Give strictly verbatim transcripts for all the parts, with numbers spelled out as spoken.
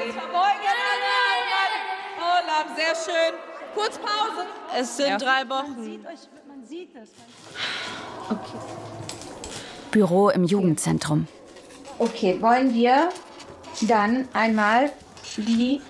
Links verbeugen. Olaf, sehr schön. Kurz Pause. Es sind ja. drei Wochen. Man sieht, euch, man sieht es. Okay. Büro im Jugendzentrum. Okay, wollen wir dann einmal die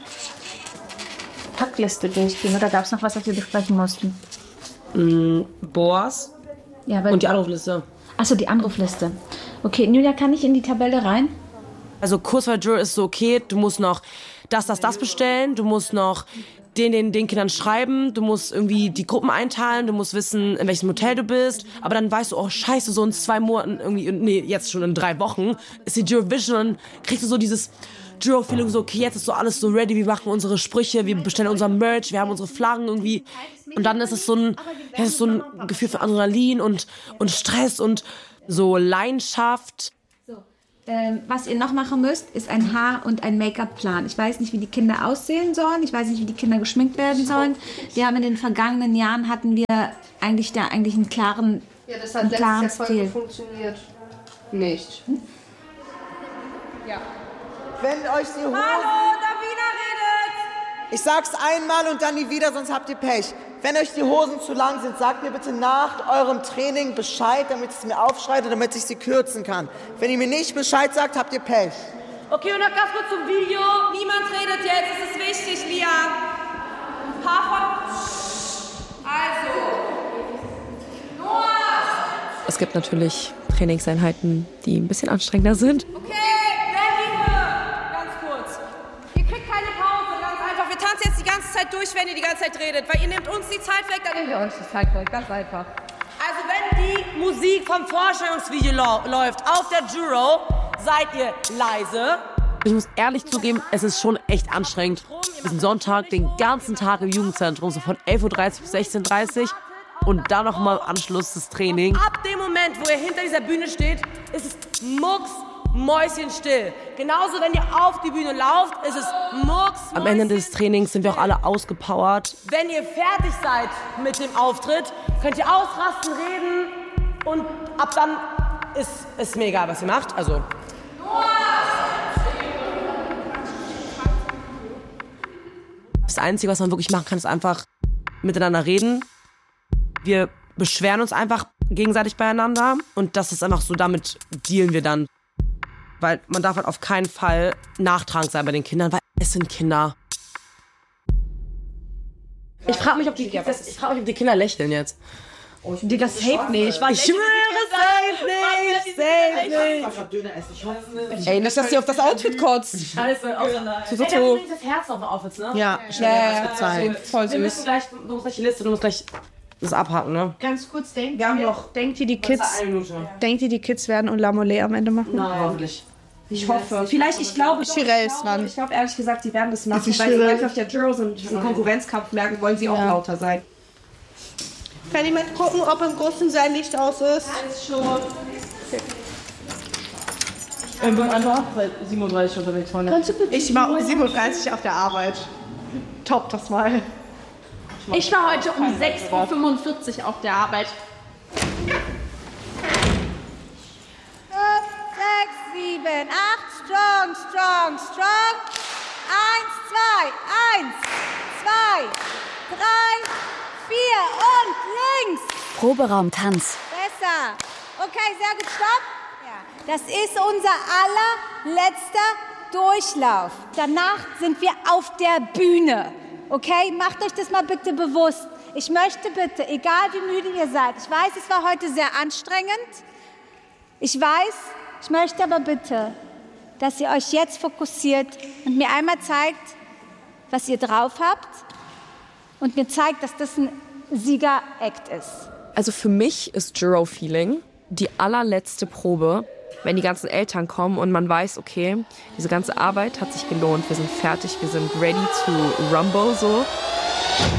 Packliste durchgehen? Oder gab es noch was, was wir besprechen mussten? Mm, Boas ja, und die Anrufliste. Achso, die Anrufliste. Okay, Julia, kann ich in die Tabelle rein? Also Kurzwahl-Drill ist so okay, du musst noch das, das, das bestellen, du musst noch den, den, den Kindern schreiben, du musst irgendwie die Gruppen einteilen, du musst wissen, in welchem Hotel du bist, aber dann weißt du, oh scheiße, so in zwei Monaten, irgendwie, nee, jetzt schon in drei Wochen ist die Eurovision und dann kriegst du so dieses Giro-Feeling, so okay, jetzt ist so alles so ready, wir machen unsere Sprüche, wir bestellen unser Merch, wir haben unsere Flaggen irgendwie und dann ist es so ein, ja, es ist so ein Gefühl von Adrenalin und, und Stress und so Leidenschaft. Ähm, was ihr noch machen müsst, ist ein Haar- und ein Make-up-Plan. Ich weiß nicht, wie die Kinder aussehen sollen. Ich weiß nicht, wie die Kinder geschminkt werden sollen. Wir haben in den vergangenen Jahren hatten wir eigentlich da eigentlich einen klaren, ja, das hat einen klaren letztes Jahr voll Stil. funktioniert. Nicht. Hm? Ja. Wenn euch die Hosen... Hallo, Davina redet! Ich sag's einmal und dann nie wieder, sonst habt ihr Pech. Wenn euch die Hosen zu lang sind, sagt mir bitte nach eurem Training Bescheid, damit ich es mir aufschreibe, damit ich sie kürzen kann. Wenn ihr mir nicht Bescheid sagt, habt ihr Pech. Okay, und noch ganz kurz zum Video. Niemand redet jetzt, es ist wichtig, Lia. Ein paar von... Also... Noah! Es gibt natürlich Trainingseinheiten, die ein bisschen anstrengender sind. Okay, Berlin, ganz kurz. Ihr kriegt keine Pause, ganz einfach. Wir tanzen jetzt die ganze Zeit durch, wenn ihr die ganze Zeit redet. Weil ihr nehmt uns die Zeit weg, dann nehmen wir uns die Zeit weg. Ganz einfach. Also wenn die Musik vom Vorstellungsvideo lau- läuft auf der Juro, seid ihr leise. Ich muss ehrlich zugeben, es ist schon echt anstrengend. Wir sind Sonntag den ganzen Tag im Jugendzentrum, so von elf Uhr dreißig bis sechzehn Uhr dreißig. Und dann nochmal im Anschluss das Training. Ab dem Moment, wo ihr hinter dieser Bühne steht, ist es mucks, mäuschenstill. Genauso, wenn ihr auf die Bühne lauft, ist es mucks, Am Ende des Trainings sind wir auch alle ausgepowert. Wenn ihr fertig seid mit dem Auftritt, könnt ihr ausrasten, reden und ab dann ist es mir egal, was ihr macht. Also. Das Einzige, was man wirklich machen kann, ist einfach miteinander reden. Wir beschweren uns einfach gegenseitig beieinander und das ist einfach so, damit dealen wir dann. Weil man darf halt auf keinen Fall nachtragend sein bei den Kindern, weil es sind Kinder. Ich frage mich, ob die, das, ich frag mich, ob die Kinder lächeln jetzt. Oh, Digga, safe nicht. Ich schwöre, safe nicht, safe nicht. Ey, nicht, dass sie auf das Outfit kotzt. Scheiße, auch so, so, so. das Herz auf dem Outfit, ne? Ja, schnell ja, voll süß. Wir müssen gleich, du musst gleich die Liste, du musst gleich das abhaken, ne? Ganz kurz denken. Wir haben noch. Denkt ihr, die Kids, denkt ihr, die Kids werden La Mollet am Ende machen? Nein, hoffentlich. Ich hoffe. Vielleicht, ich glaube, doch, Chirel ich ist glaube, dran. ich glaube ehrlich gesagt, sie werden das machen, Ist die weil sie Chirel? einfach auf der Juro sind, diesen Konkurrenzkampf merken, wollen sie auch Ja. lauter sein. Kann jemand gucken, ob im großen sein Licht aus ist? Alles schon. Ich bin einfach siebenunddreißig unterwegs, Freunde. Ich war um sieben Uhr dreißig auf der Arbeit. Top das mal. Ich war heute um sechs Uhr fünfundvierzig auf der Arbeit. fünf, sechs, sieben, acht, strong, strong, strong. Eins, zwei, eins, zwei, drei, vier und links. Proberaum Tanz. Besser. Okay, sehr gut, stopp. Ja. Das ist unser allerletzter Durchlauf. Danach sind wir auf der Bühne. Okay, macht euch das mal bitte bewusst. Ich möchte bitte, egal wie müde ihr seid, ich weiß, es war heute sehr anstrengend. Ich weiß, ich möchte aber bitte, dass ihr euch jetzt fokussiert und mir einmal zeigt, was ihr drauf habt und mir zeigt, dass das ein Sieger-Act ist. Also für mich ist Juro-Feeling die allerletzte Probe, wenn die ganzen Eltern kommen und man weiß, okay, diese ganze Arbeit hat sich gelohnt, wir sind fertig, wir sind ready to rumble, so.